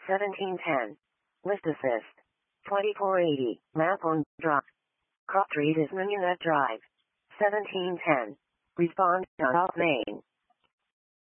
1710. List assist. 2480. Map on drop. Crop Street is Mignonette Drive. 1710. Respond. Off main.